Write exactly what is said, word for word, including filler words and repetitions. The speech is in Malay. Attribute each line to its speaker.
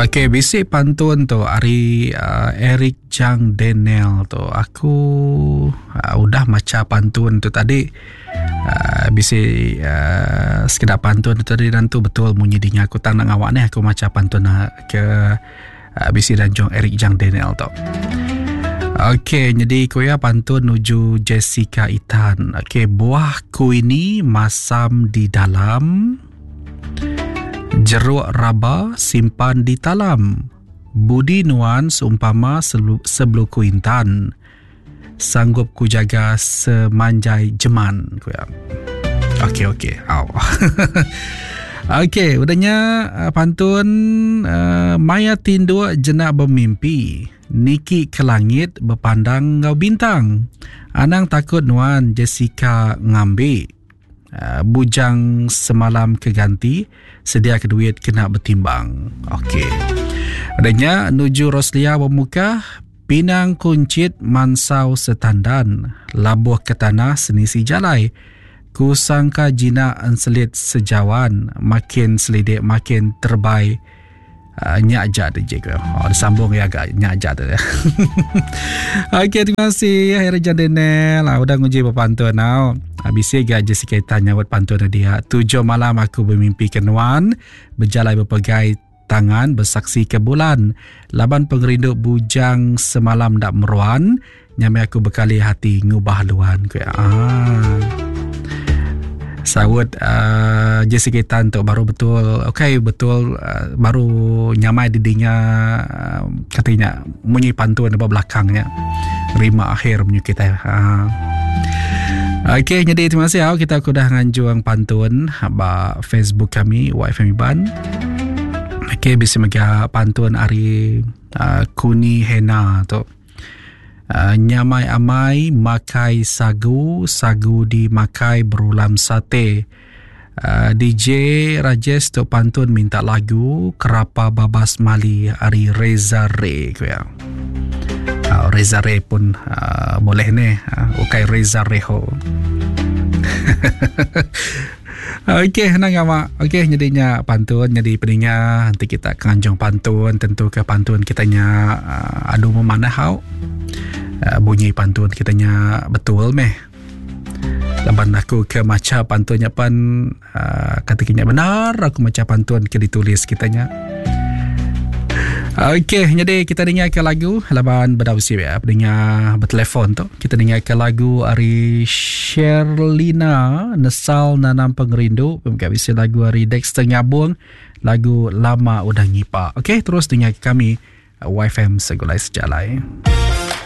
Speaker 1: Okey, bisik pantun tu Ari uh, Eric Chang Daniel tu. Aku uh, udah maca pantun tu tadi. Uh, bisik uh, sekedar pantun tu tadi dan tu betul bunyi dinya aku tang nak awak ni aku maca pantun uh, ke uh, bisik dan jong Eric Chang Daniel tu. Okey, jadi kuya pantun nuju Jessica Itan. Okey, buahku ini masam di dalam, jeruk raba simpan di talam, budi nuan seumpama sebelum ku intan, sanggup ku jaga semanjai jeman. Okey, okey. Aw. Okey, udahnya uh, pantun uh, Maya tindu jenak bermimpi, Niki ke langit berpandang ngau bintang, anang takut nuan Jessica ngambil, uh, bujang semalam keganti, sedia ke duit kena bertimbang. Okey. Adanya nuju Roslia Pemuka, Pinang kuncit mansau setandan, labuh ke tanah senisi jalai, ku sangka jina enselit sejawan, makin selidik makin terbaik. Uh, nyak ajak tu je ke. Oh, disambung ya agak nyak ajak tu. Okey, terima kasih Eric Chang Daniel. Ah, udah nguji berpantun now. Habis ya Jessica tanya buat pantun dia. Tujuh malam aku bermimpi kenuan, berjalan berpegai tangan bersaksi ke bulan. Laban pengerindu bujang semalam dak meruan, nyamai aku berkali hati ngubah luan. Ah. Sawut uh, Jessica Tan tu baru betul. Okey, betul uh, baru nyamai didinya uh, katanya bunyi pantun di belakangnya. Rima akhir bunyi kita. Uh. Okey, jadi terima kasih awak. Kita sudah nganjuang pantun ba Facebook kami Y F M Iban. Okey, bisa mega pantun hari uh, Kuni Hena tu. Uh, nyamai amai makai sagu, sagu dimakai berulam sate. uh, D J Rajesh tu pantun minta lagu Kerapa Babas Mali Ari Reza Re. uh, Reza Re pun uh, boleh ni uh, ukai Reza Reho. Okey, nang awak. Okey, jadinya pantun jadi peningnya nanti kita kanjong pantun, tentu ke pantun kitanya uh, adu memanah hau. Uh, bunyi pantun kitanya betul meh. Laban aku ke maca pantunnya pan uh, katiknya benar aku maca pantun ke ditulis kitanya. Okey, jadi kita dengar ke lagu laban berdausi ya, dengar bertelefon tu. Kita dengar ke lagu Ari Sherlina Nesal Nanam Pengerindu, pemkabisi lagu Ari Dexter Ngabung, lagu Lama Udah Ngipa. Okey, terus dengar kami Y F M Segulai Sejalai.